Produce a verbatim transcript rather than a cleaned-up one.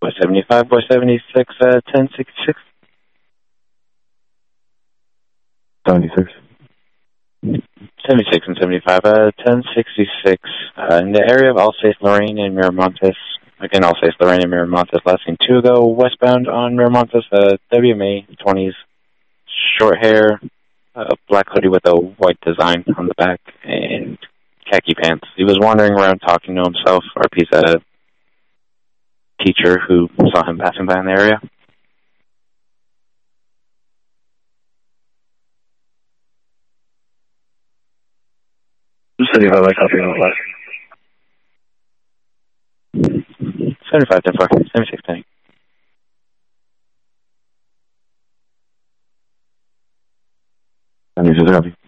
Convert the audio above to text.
Boy seventy-five, Boy seventy-six, uh, ten sixty-six. seventy-six. seventy-six and seventy-five, uh, ten sixty-six. Uh, in the area of Alsace, Lorraine, and Miramontes. Again, Alsace, Lorraine, and Miramontes. Last seen two ago, westbound on Miramontes, uh, W M A, twenties. Short hair, uh, black hoodie with a white design on the back, and khaki pants. He was wandering around talking to himself, or if he's a teacher who saw him passing by in the area. seventy-five, I copy on the flash. seventy-five, ten four, seventy-six, ten. seventy-six, copy.